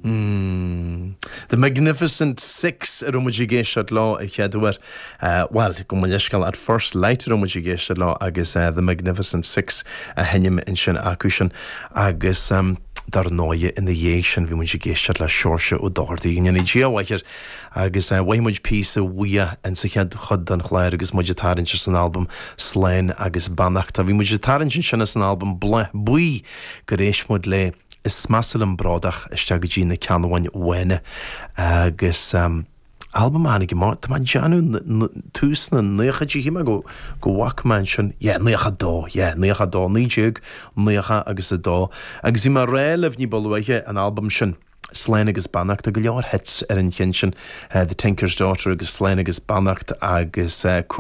The Magnificent Six rumagigéisiad lá I cheadúir well go muiscail at first light rumagigéisiad lá agus The Magnificent Six a henim in sin acusin agus dar nóie in the dhééis bhí muid géisiad le seirse ó dáirtaí gine díomhaithir agus bhaimmuid písa bhuia an sa chead chud an chléir agus muid tarinse san album Sláin agus Bannachta bhí muid tarinse sin san album buí go rééis muid le is smasal an brádach iste go dtí na ceanhain uhaine agus album anig má tá Janu tús na nuchadí hime go bhaicman sin nuchadó níideag nucha agus a dó agus I mar réileh ní bolhaithe an album sin Sláin agus Bannachta go leor hits an chin sin The Tinker's Daughter agus Sláin agus Bannachta agus